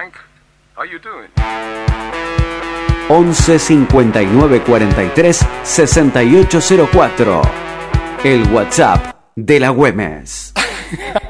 Frank. How you doing? 11 59 43 6804. El WhatsApp de la Güemes.